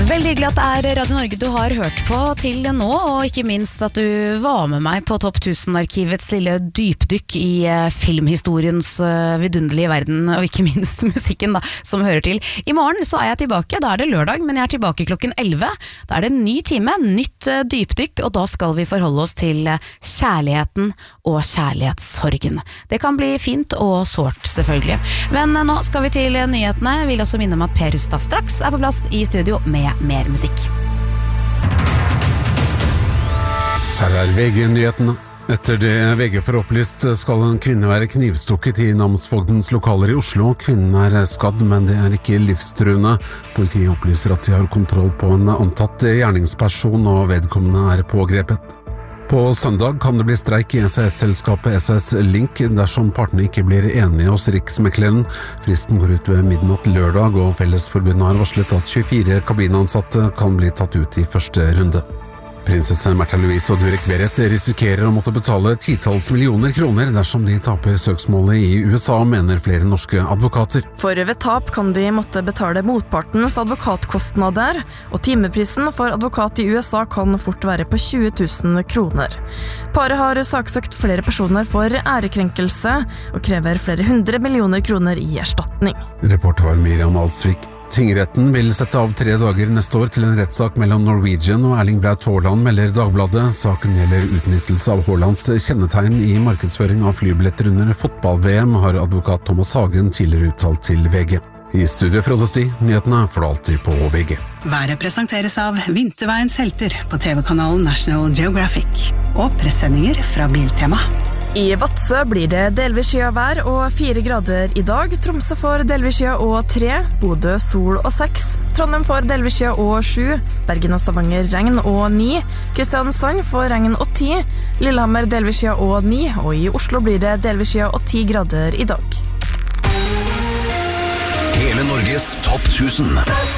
Veldig hyggelig at det Radio Norge du har hørt på til nå, og ikke minst at du var med meg på Topp 1000-arkivets lille dypdykk i filmhistoriens vidunderlige verden, og ikke minst musikken da, som hører til. I morgen så jeg tilbake, da det lørdag, men jeg tilbake klokken 11. Da det en ny time, nytt dypdykk, og da skal vi forholde oss til kjærligheten og kjærlighetssorgen. Det kan bli fint og sårt, selvfølgelig. Men nå skal vi til nyhetene. Jeg vil også minne om at Per Hustad straks på plass i studio med mer musikk. Her VG-nyhetene. Etter det VG får opplyst skal en kvinne være knivstukket i namsfogdens lokaler i Oslo. Kvinnen skadd, men det ikke livstruende. Politiet opplyser at de har kontroll på en antatt gjerningsperson, og vedkommende pågrepet. På søndag kan det bli streik i SAS-selskapet SAS Link dersom partene ikke blir enige hos Riksmekleren. Fristen går ut ved midnatt lørdag, og Fellesforbundet har varslet at 24 kabinansatte kan bli tatt ut i første runde. Prinsesse Märtha Louise og Durek Verrett risikerer å måtte betale 10-talls millioner kroner dersom de taper søksmålet i USA, mener flere norske advokater. For ved tap kan de måtte betale motpartens advokatkostnader, og timeprisen for advokat i USA kan fort være på 20 000 kroner. Paret har saksøkt flere personer for ærekrenkelse og krever flere 100 millioner kroner i erstatning. Reporter var Miriam Alsvik. Tingretten vil sette av 3 dager neste år til en rettssak mellom Norwegian og Erling Braut Haaland, melder Dagbladet. Saken gjelder utnyttelse av Haalands kjennetegn i markedsføring av flybilletter under fotball-VM, har advokat Thomas Hagen tidligere uttalt til VG. I studio Frode Sti, nyhetene får du alltid på VG. Været presenteres av Vinterveiens helter på TV-kanalen National Geographic og pressendinger fra Biltema. I Vadsø blir det delvis skyet vær og 4 grader i dag. Tromsø får delvis skyet og 3, Bodø sol og 6, Trondheim får delvis skyet og 7, Bergen og Stavanger regn og 9, Kristiansand får regn og 10, Lillehammer delvis skyet og 9, og i Oslo blir det delvis skyet og 10 grader i dag. Hele Norges Topp 1000.